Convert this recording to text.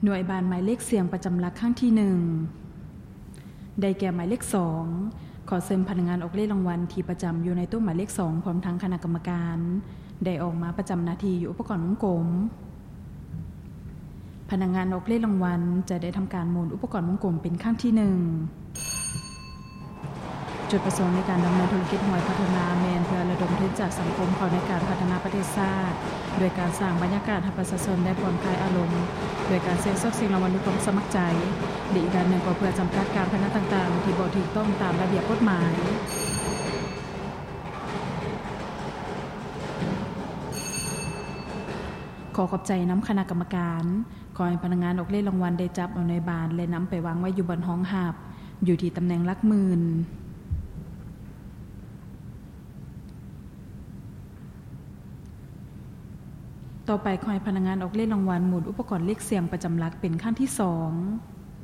หน่วยบานหมายเลขเสียงประจำหลักครั้งที่1ได้แก่หมายเลข2ขอเชิญพนักงานออกเลขรางวัลที่ประจำอยู่ในตู้หมายเลข2พร้อมทั้งคณะกรรมการได้ออกมาประจำหน้าที่อยู่อุปกรณ์วงกลมพนักงานออกเลขรางวัลจะได้ทำการหมุนอุปกรณ์วงกลมเป็นครั้งที่จุดประสงค์ในการดำเนินธุรกิจหวยพัฒนาแมนเพื่อระดมทุนจากสังคมเข้าในการพัฒนาประเทศชาติโดยการสร้างบรรยากาศให้ประชาชนได้ผ่อนคลายอารมณ์โดยการเสี่ยงโชคเสี่ยงรางวัลด้วยความสมัครใจและอีกด้านหนึ่งก็เพื่อจำกัดการพนันต่างๆที่บ่ถูกต้องตามระเบียบกฎหมายขอขอบใจน้ำคณะกรรมการขอให้พนักงานออกเลขรางวัลได้จับเอาในบานและนำไปวางไว้อยู่บนห้องหับอยู่ที่ตำแหน่งหลักหมื่นต่อไปขอให้พนักงานออกเลขรางวัลหมุนอุปกรณ์เลขเสียงประจำหลักเป็นครั้งที่2